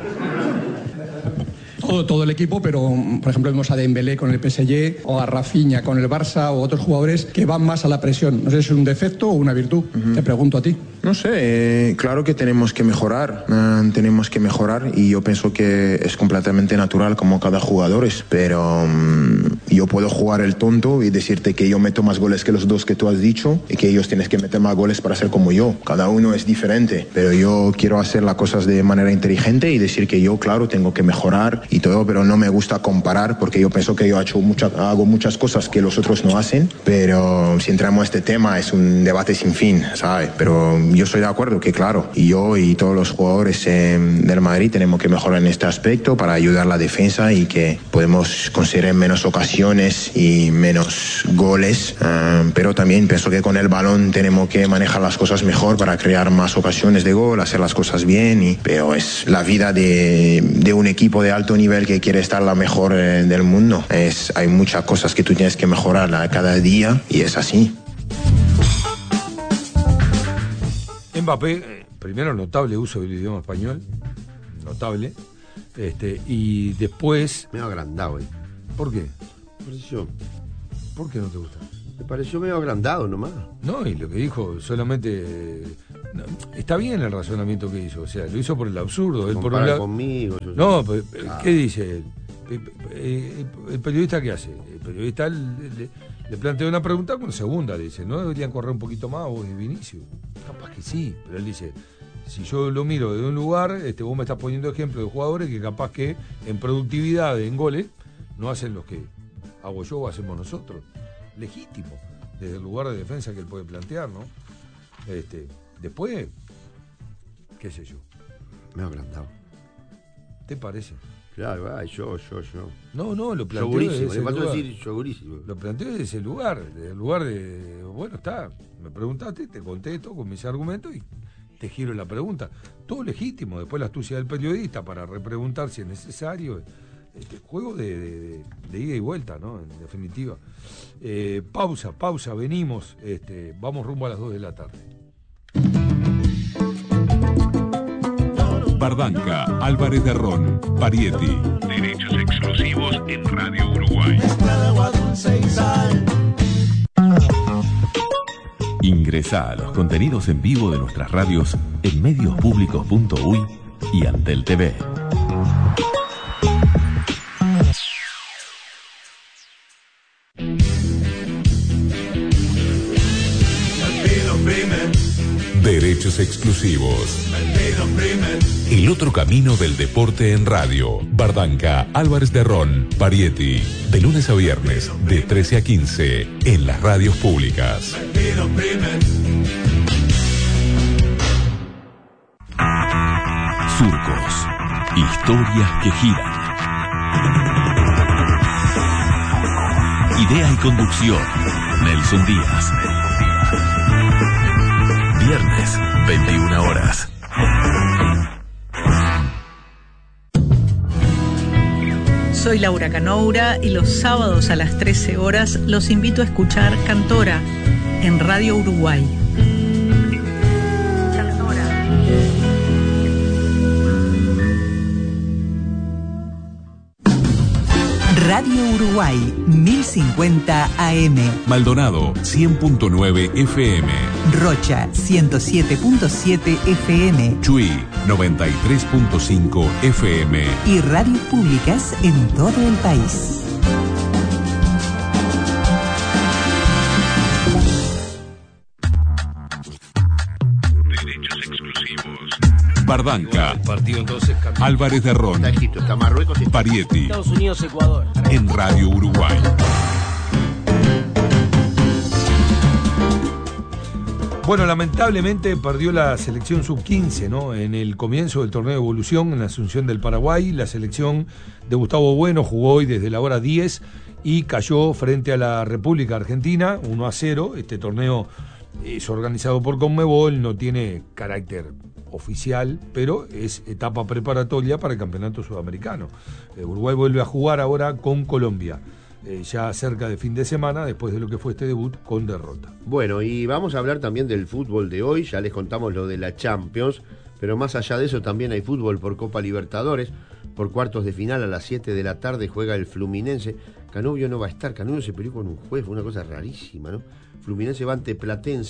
Todo, todo el equipo, pero por ejemplo vemos a Dembélé con el P S G, o a Rafinha con el Barça, o otros jugadores que van más a la presión. No sé si es un defecto o una virtud, uh-huh. Te pregunto a ti. No sé, eh, claro que tenemos que mejorar, eh, tenemos que mejorar y yo pienso que es completamente natural como cada jugador es, pero um, yo puedo jugar el tonto y decirte que yo meto más goles que los dos que tú has dicho y que ellos tienen que meter más goles para ser como yo. Cada uno es diferente, pero yo quiero hacer las cosas de manera inteligente y decir que yo, claro, tengo que mejorar y todo, pero no me gusta comparar porque yo pienso que yo he hecho mucha, hago muchas cosas que los otros no hacen, pero si entramos a este tema es un debate sin fin, ¿sabes? Pero yo estoy de acuerdo que, claro, y yo y todos los jugadores eh, del Madrid tenemos que mejorar en este aspecto para ayudar a la defensa y que podemos conseguir menos ocasiones y menos goles, uh, pero también pienso que con el balón tenemos que manejar las cosas mejor para crear más ocasiones de gol, hacer las cosas bien, y, pero es la vida de, de un equipo de alto nivel que quiere estar la mejor eh, del mundo. Es, hay muchas cosas que tú tienes que mejorar cada día y es así. Mbappé, primero notable uso del idioma español, notable, este, y después... Medio agrandado, ¿eh? ¿Por qué? Me pareció. ¿Por qué no te gusta? Me pareció medio agrandado nomás. No, y lo que dijo solamente... Eh, no, está bien el razonamiento que hizo, o sea, lo hizo por el absurdo. Él por un lado, conmigo. Yo no, sé. pero, ¿qué dice él? El, el periodista, ¿qué hace? El periodista le, le, le plantea una pregunta con segunda, le dice, ¿no deberían correr un poquito más vos de Vinicius? Capaz que sí, pero él dice, si yo lo miro de un lugar, este, vos me estás poniendo ejemplo de jugadores que capaz que en productividad, en goles, no hacen los que hago yo o hacemos nosotros. Legítimo, desde el lugar de defensa que él puede plantear, ¿no? Este, después, qué sé yo. Me ha agrandado. ¿Te parece? Claro, ay, yo, yo, yo. No, no, lo planteo Yogurísimo, desde ese le faltó lugar. decir yogurísimo. Lo planteo desde ese lugar, desde el lugar de, bueno, está, me preguntaste, te contesto con mis argumentos y te giro la pregunta. Todo legítimo, después la astucia del periodista para repreguntar si es necesario. Este, juego de, de, de, de ida y vuelta, ¿no? En definitiva. Eh, pausa, pausa, venimos, este, vamos rumbo a las dos de la tarde. Bardanca, Álvarez de Ron, Parietti. Derechos exclusivos en Radio Uruguay. Ingresá a los contenidos en vivo de nuestras radios en medios públicos punto uy y Antel T V. Derechos exclusivos. El otro camino del deporte en radio. Bardanca, Álvarez de Ron, Parietti. De lunes a viernes, de trece a quince, en las radios públicas. Surcos. Historias que giran. Idea y conducción. Nelson Díaz. Viernes, veintiuna horas. Soy Laura Canoura y los sábados a las trece horas los invito a escuchar Cantora en Radio Uruguay. Radio Uruguay, mil cincuenta A M. Maldonado, cien punto nueve F M. Rocha, ciento siete punto siete F M. Chuy, noventa y tres punto cinco F M. Y radios públicas en todo el país. Bardanca, partido entonces, Álvarez de Ron, Está Egipto, está Marruecos, está... Parietti, Estados Unidos, Ecuador. En Radio Uruguay. Bueno, lamentablemente perdió la selección sub quince, ¿no? En el comienzo del torneo de evolución en la Asunción del Paraguay. La selección de Gustavo Bueno jugó hoy desde la hora diez y cayó frente a la República Argentina, uno a cero. Este torneo es organizado por Conmebol, no tiene carácter oficial, pero es etapa preparatoria para el campeonato sudamericano. Eh, Uruguay vuelve a jugar ahora con Colombia, eh, ya cerca de fin de semana, después de lo que fue este debut con derrota. Bueno, y vamos a hablar también del fútbol de hoy, ya les contamos lo de la Champions, pero más allá de eso también hay fútbol por Copa Libertadores. Por cuartos de final a las siete de la tarde juega el Fluminense. Canovio no va a estar, Canovio se peleó con un juez, fue una cosa rarísima, ¿no? Fluminense va ante Platense,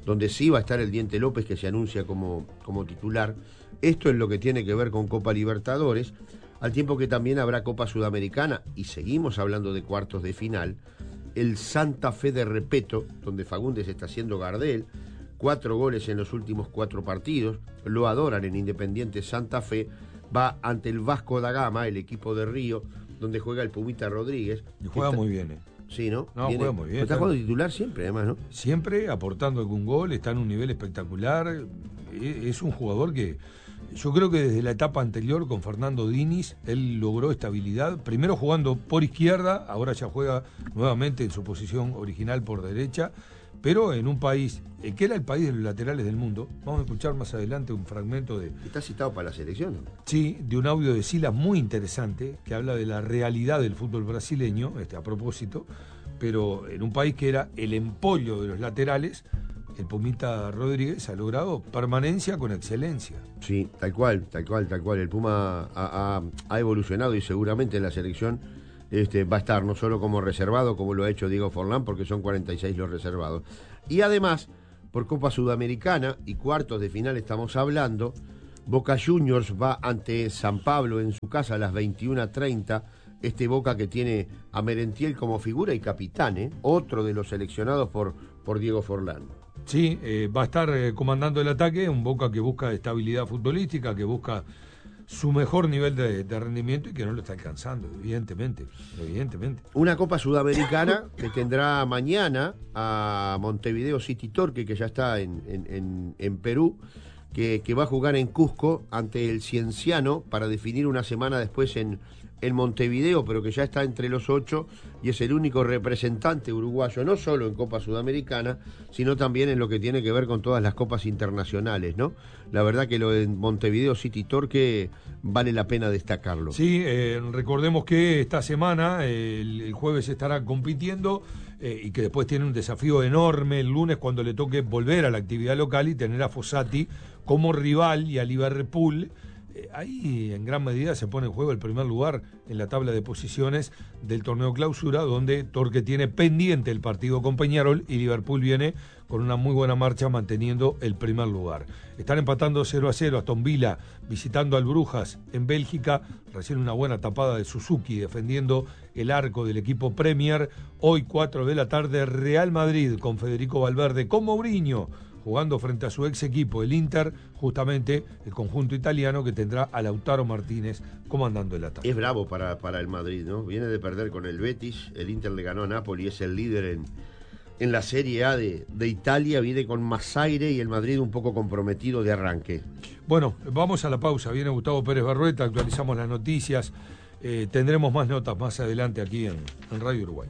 donde sí va a estar el Diente López, que se anuncia como, como titular. Esto es lo que tiene que ver con Copa Libertadores, al tiempo que también habrá Copa Sudamericana, y seguimos hablando de cuartos de final. El Santa Fe de Repeto, donde Fagundes está haciendo Gardel, cuatro goles en los últimos cuatro partidos, lo adoran en Independiente Santa Fe, va ante el Vasco da Gama, el equipo de Río, donde juega el Pumita Rodríguez. Y juega está... muy bien, ¿eh? Sí, ¿no? No, Viene... juega muy bien. Está jugando titular siempre, además, ¿no? Siempre aportando algún gol, está en un nivel espectacular. Es un jugador que yo creo que desde la etapa anterior con Fernando Diniz, él logró estabilidad, primero jugando por izquierda, ahora ya juega nuevamente en su posición original por derecha, pero en un país, eh, que era el país de los laterales del mundo. Vamos a escuchar más adelante un fragmento de... ¿Está citado para la selección? Sí, de un audio de Silas muy interesante, que habla de la realidad del fútbol brasileño, este, a propósito, pero en un país que era el empollo de los laterales, el Pumita Rodríguez ha logrado permanencia con excelencia. Sí, tal cual, tal cual, tal cual. El Puma ha, ha, ha evolucionado y seguramente en la selección este, va a estar no solo como reservado, como lo ha hecho Diego Forlán, porque son cuarenta y seis los reservados. Y además, por Copa Sudamericana y cuartos de final estamos hablando, Boca Juniors va ante San Pablo en su casa a las veintiuna treinta. Este Boca que tiene a Merentiel como figura y capitán, ¿eh? Otro de los seleccionados por, por Diego Forlán. Sí, eh, va a estar eh, comandando el ataque, un Boca que busca estabilidad futbolística, que busca su mejor nivel de, de rendimiento y que no lo está alcanzando, evidentemente, evidentemente. Una Copa Sudamericana que tendrá mañana a Montevideo City Torque, que ya está en, en, en, en Perú, que, que va a jugar en Cusco ante el Cienciano para definir una semana después en, en Montevideo, pero que ya está entre los ocho y es el único representante uruguayo, no solo en Copa Sudamericana, sino también en lo que tiene que ver con todas las copas internacionales, ¿no? La verdad que lo de Montevideo City Torque vale la pena destacarlo. Sí, eh, recordemos que esta semana, eh, el, el jueves estará compitiendo eh, y que después tiene un desafío enorme el lunes cuando le toque volver a la actividad local y tener a Fossati como rival y a Liverpool. Eh, ahí en gran medida se pone en juego el primer lugar en la tabla de posiciones del torneo clausura, donde Torque tiene pendiente el partido con Peñarol y Liverpool viene con una muy buena marcha manteniendo el primer lugar. Están empatando cero a cero Aston Villa visitando al Brujas en Bélgica, recién una buena tapada de Suzuki defendiendo el arco del equipo Premier. Hoy cuatro de la tarde Real Madrid con Federico Valverde, con Mourinho jugando frente a su ex equipo, el Inter, justamente el conjunto italiano que tendrá a Lautaro Martínez comandando el ataque. Es bravo para, para el Madrid, ¿no? Viene de perder con el Betis, el Inter le ganó a Napoli, es el líder en, en la Serie A de, de Italia, viene con más aire y el Madrid un poco comprometido de arranque. Bueno, vamos a la pausa, viene Gustavo Pérez Barrueta, actualizamos las noticias, eh, tendremos más notas más adelante aquí en, en Radio Uruguay.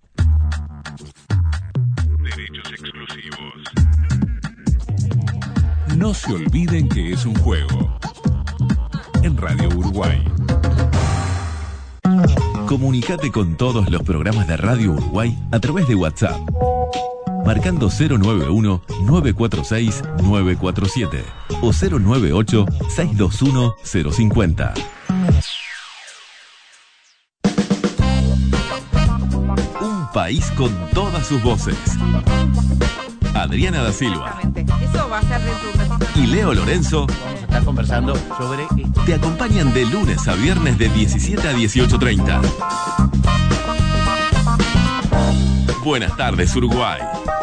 Derechos exclusivos. No se olviden que es un juego. En Radio Uruguay. Comunicate con todos los programas de Radio Uruguay a través de WhatsApp. Marcando cero nueve uno, nueve cuatro seis, nueve cuatro siete o cero nueve ocho, seis dos uno, cero cinco cero. Un país con todas sus voces. Adriana da Silva. Eso va a ser de tu... Y Leo Lorenzo. Vamos a estar conversando sobre... Te acompañan de lunes a viernes de diecisiete a dieciocho treinta. Buenas tardes, Uruguay.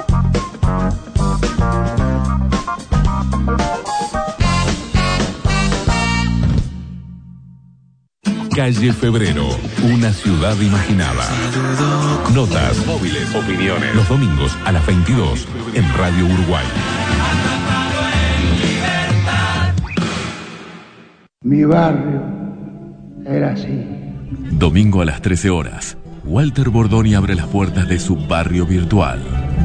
Calle Febrero, una ciudad imaginada. Notas, móviles, opiniones. Los domingos a las veintidós en Radio Uruguay. Mi barrio era así. Domingo a las trece horas, Walter Bordoni abre las puertas de su barrio virtual.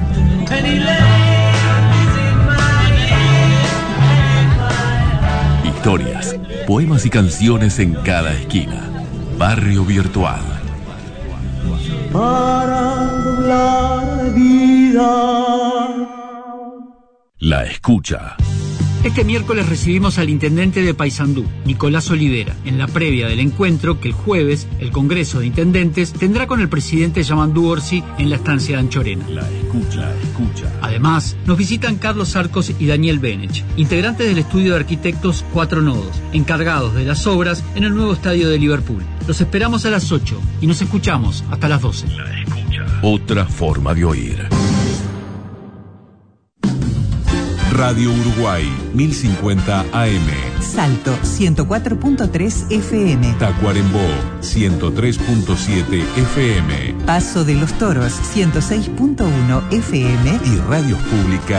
Historias, poemas y canciones en cada esquina. Barrio Virtual. Para doblar la vida. La escucha. Este miércoles recibimos al intendente de Paysandú, Nicolás Olivera, en la previa del encuentro que el jueves el Congreso de Intendentes tendrá con el presidente Yamandú Orsi en la estancia de Anchorena. La escucha, escucha. Además, nos visitan Carlos Arcos y Daniel Benech, integrantes del estudio de arquitectos Cuatro Nodos, encargados de las obras en el nuevo estadio de Liverpool. Los esperamos a las ocho y nos escuchamos hasta las doce. La escucha. Otra forma de oír. Radio Uruguay, mil cincuenta A M. Salto, ciento cuatro punto tres F M. Tacuarembó, ciento tres punto siete F M. Paso de los Toros, ciento seis punto uno F M. Y radios públicas